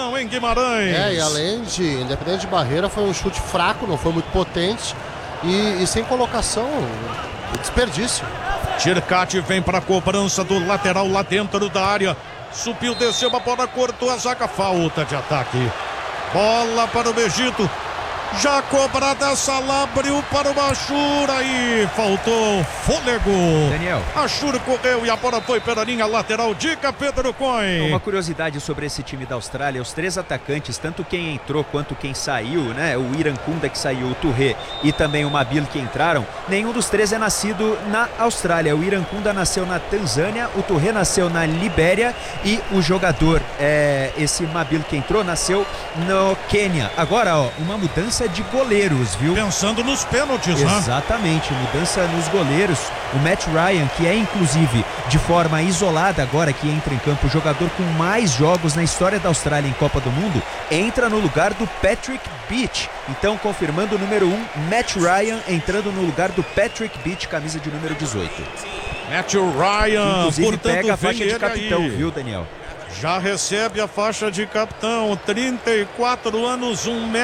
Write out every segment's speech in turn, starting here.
Atenção em Guimarães. E além de, independente de barreira, foi um chute fraco, não foi muito potente e sem colocação, desperdício. Tircati vem para a cobrança do lateral lá dentro da área. Subiu, desceu, a bola cortou a zaga, falta de ataque. Bola para o Egito. Já cobrada, Salah abriu para o Mashur, aí faltou fôlego. Daniel. Mashur correu e a bola foi pela linha lateral. Dica, Pedro Coin. Uma curiosidade sobre esse time da Austrália, os três atacantes, tanto quem entrou quanto quem saiu, né? O Irankunda que saiu, o Touré e também o Mabil que entraram, nenhum dos três é nascido na Austrália. O Irankunda nasceu na Tanzânia, o Touré nasceu na Libéria e o jogador, esse Mabil que entrou, nasceu no Quênia. Agora, ó, uma mudança de goleiros, viu? Pensando nos pênaltis, Exatamente, mudança nos goleiros. O Matt Ryan, que é inclusive de forma isolada agora que entra em campo, o jogador com mais jogos na história da Austrália em Copa do Mundo, entra no lugar do Patrick Beach. Então, confirmando o número 1, Matt Ryan entrando no lugar do Patrick Beach, camisa de número 18. Matt Ryan, inclusive portanto, pega a faixa de capitão, aí, viu, Daniel? Já recebe a faixa de capitão, 34 anos,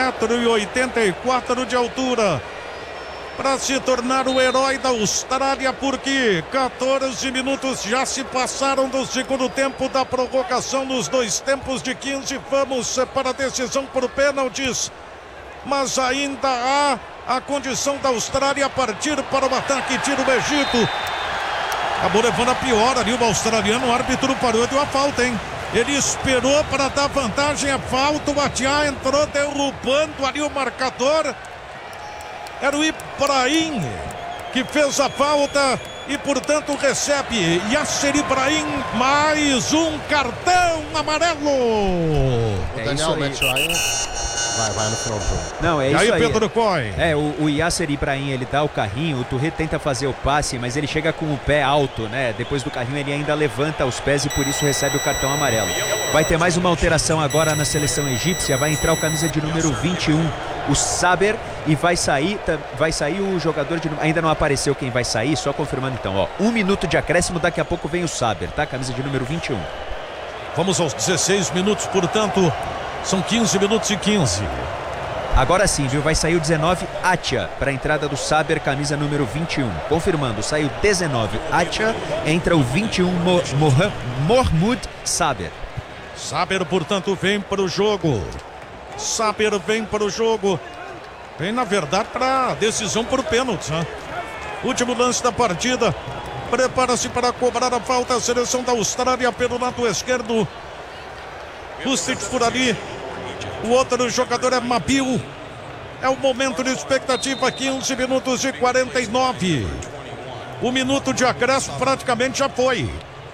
1,84 m de altura. Para se tornar o herói da Austrália, porque 14 minutos já se passaram do segundo tempo da prorrogação nos dois tempos de 15. Vamos para a decisão por pênaltis. Mas ainda há a condição da Austrália partir para o ataque, tira o Egito. Acabou levando a pior ali o australiano, o árbitro parou e deu a falta, hein? Ele esperou para dar vantagem, a falta, o Batiá entrou derrubando ali o marcador. Era o Ibrahim que fez a falta e, portanto, recebe Yasser Ibrahim mais um cartão amarelo. O Daniel Matt Ryan vai no final do jogo. Não, é e isso aí. Pedro Coy. O Yasser Ibrahim, ele dá o carrinho, o Touré tenta fazer o passe, mas ele chega com o pé alto, né? Depois do carrinho ele ainda levanta os pés e por isso recebe o cartão amarelo. Vai ter mais uma alteração agora na seleção egípcia, vai entrar o camisa de número 21, o Saber, e vai sair o jogador de... Ainda não apareceu quem vai sair, só confirmando então, ó. 1 minuto de acréscimo, daqui a pouco vem o Saber, tá? Camisa de número 21. Vamos aos 16 minutos, portanto, são 15 minutos e 15. Agora sim, viu? Vai sair o 19, Atia, para a entrada do Saber, camisa número 21. Confirmando, saiu 19, Atia, entra o 21, Mormud Saber. Saber, portanto, vem para o jogo. Saber vem para o jogo. Vem, na verdade, para a decisão por pênaltis, né? Último lance da partida. Prepara-se para cobrar a falta a seleção da Austrália pelo lado esquerdo. Rustic por ali. O outro jogador é Mabil. É o momento de expectativa, 15 minutos e 49. O minuto de acréscimo praticamente já foi.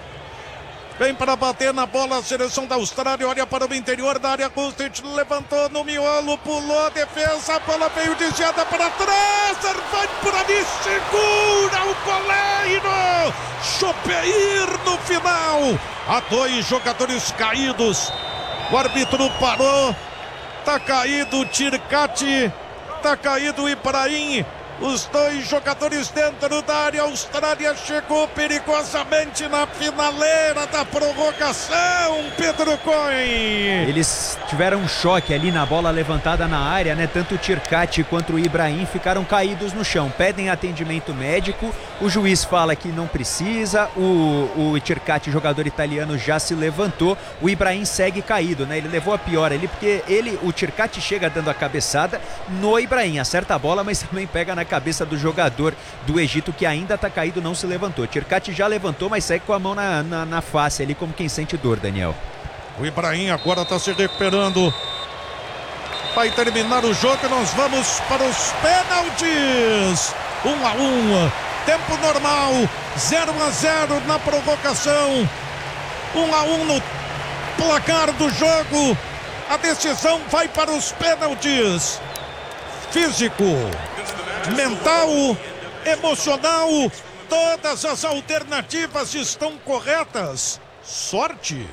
Vem para bater na bola a seleção da Austrália, olha para o interior da área, Rustic levantou no miolo, pulou a defesa, a bola veio desviada para trás, vai por ali, segura o goleiro, Chopeir no final, há 2 jogadores caídos, o árbitro parou, tá caído o Tircati, tá caído o Ibrahim. Os 2 jogadores dentro da área. A Austrália chegou perigosamente na finaleira da prorrogação, Pedro Coin. Eles tiveram um choque ali na bola levantada na área, né? Tanto o Tircati quanto o Ibrahim ficaram caídos no chão. Pedem atendimento médico. O juiz fala que não precisa. O Tircati, jogador italiano, já se levantou. O Ibrahim segue caído, né? Ele levou a pior ali porque o Tircati chega dando a cabeçada no Ibrahim. Acerta a bola, mas também pega na cabeça do jogador do Egito que ainda tá caído, não se levantou. Tircati já levantou, mas segue com a mão na face ali, como quem sente dor, Daniel. O Ibrahim agora tá se recuperando. Vai terminar o jogo e nós vamos para os pênaltis. 1-1, tempo normal, 0-0 na provocação, 1-1 no placar do jogo. A decisão vai para os pênaltis. Físico, mental, emocional, todas as alternativas estão corretas. Sorte,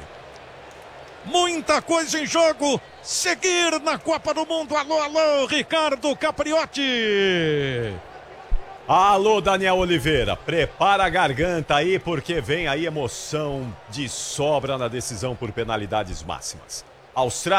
muita coisa em jogo. Seguir na Copa do Mundo. Alô, alô, Ricardo Capriotti. Alô, Daniel Oliveira, prepara a garganta aí porque vem aí emoção de sobra na decisão por penalidades máximas. Austrália